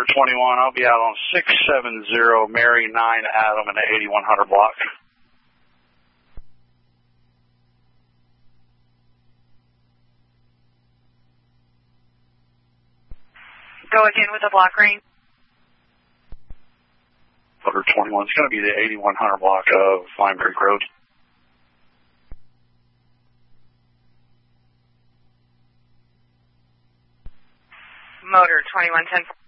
Motor 21, I'll be out on 670 Mary 9 Adam in the 8100 block. Go again with the block range. Motor 21 is going to be the 8100 block of Lime Creek Road. Motor 2110.